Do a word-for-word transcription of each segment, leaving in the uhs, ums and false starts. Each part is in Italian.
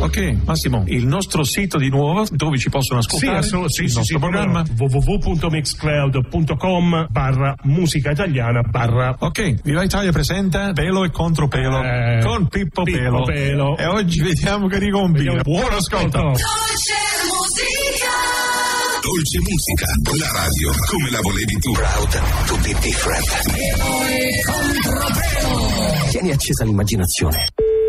Ok, Massimo, il nostro sito di nuovo dove ci possono ascoltare? Sì, sì, il sì, nostro sì, programma w w w punto mixcloud punto com barra musica italiana barra. Ok, Viva Italia presenta Pelo e Contropelo eh, con Pippo, Pippo Pelo. Pelo. E oggi vediamo che ricombina. Buon ascolto. Dolce musica. Dolce musica, la radio come la volevi tu. Proud to be different. Pelo e Contropelo. Tieni accesa l'immaginazione.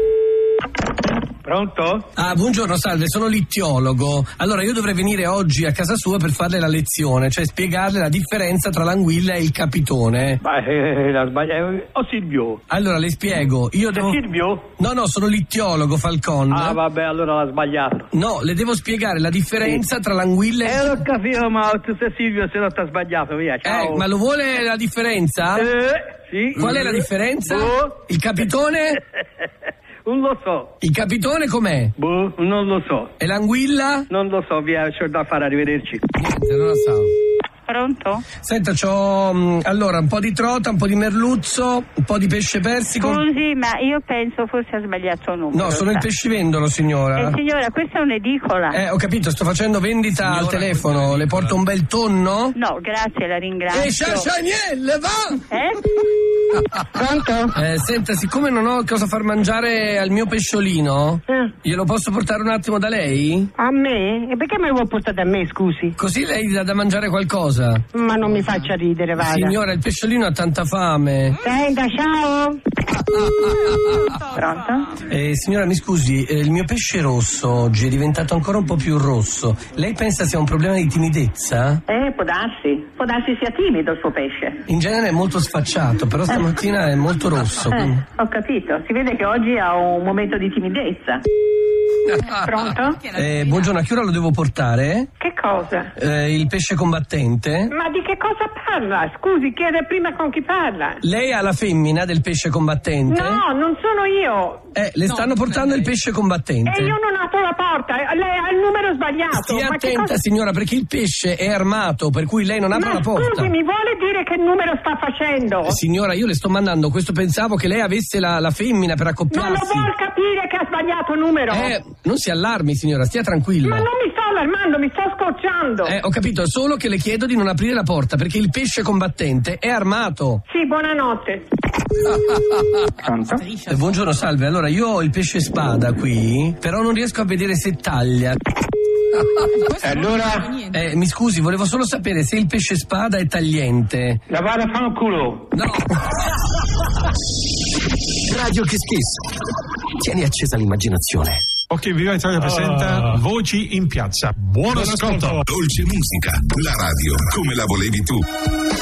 Pronto? Ah, buongiorno, salve, sono l'ittiologo. Allora, io dovrei venire oggi a casa sua per farle la lezione, cioè spiegarle la differenza tra l'anguilla e il capitone. Ma eh, la sbagliato. Oh Silvio. Allora, le spiego, io devo... Silvio? No, no, sono l'ittiologo, Falcon. Ah, vabbè, allora l'ha sbagliato. No, le devo spiegare la differenza tra l'anguilla e... Eh, l'ho capito, ma tu sei Silvio, se non ti ha sbagliato, via, ciao. Eh, ma lo vuole la differenza? Eh, sì. Qual è la differenza? Boh. Il capitone? Non lo so. Il capitone com'è? Boh, non lo so. E l'anguilla? Non lo so, via, c'ho da fare, arrivederci. Niente, non la so. Pronto? Senta, c'ho mh, allora un po' di trota, un po' di merluzzo, un po' di pesce persico. Scusi, ma io penso forse ha sbagliato numero. No, sono sa. il pescivendolo, signora. Eh, signora, questa è un'edicola. Eh, ho capito, sto facendo vendita al telefono. Le porto un bel tonno? No, grazie, la ringrazio. E Chachagnel, va! Eh? Pronto? Eh, senta, siccome non ho cosa far mangiare al mio pesciolino, Eh. glielo posso portare un attimo da lei? A me? E perché me lo vuoi portare a me, scusi? Così lei gli dà da mangiare qualcosa. Ma non mi faccia ridere, vada. Signora, il pesciolino ha tanta fame. Senta, ciao. Pronto? Eh, signora, mi scusi, eh, il mio pesce rosso oggi è diventato ancora un po' più rosso. Lei pensa sia un problema di timidezza? Eh, può darsi. Può darsi sia timido il suo pesce. In genere è molto sfacciato, però stamattina è molto rosso. quindi- Eh, ho capito. Si vede che oggi ha un momento di timidezza. Pronto? Eh, buongiorno, a che ora lo devo portare? Che cosa? Eh, il pesce combattente? Ma di che cosa parla? Scusi, chiede prima con chi parla. Lei ha la femmina del pesce combattente? No, non sono io. Eh, le stanno portando il pesce combattente. E io non apro la porta. Lei ha il numero sbagliato. Stia Ma che attenta, cosa... signora, perché il pesce è armato, per cui lei non apre Ma la porta. scusi, mi vuole dire che numero sta facendo? Eh, Signora, io le sto mandando questo, pensavo che lei avesse la, la femmina per Non lo accoppiarsi. vuol capire che ha sbagliato numero? Eh, non si allarmi, signora, stia tranquilla. Ma non mi sto allarmando, mi sto scocciando. Eh, ho capito, solo che le chiedo di non aprire la porta, perché il pesce combattente è armato. Sì, buonanotte. Eh, buongiorno, salve. Allora, io ho il pesce spada qui, però non riesco a vedere se taglia. Allora, Eh, mi scusi, volevo solo sapere se il pesce spada è tagliente. la vada a fanculo. No. Radio Kiss Kiss. Tieni accesa l'immaginazione. Ok, Viva Italia presenta Ah. Voci in piazza. Buon, Buon ascolto. ascolto. Dolce musica, la radio come la volevi tu.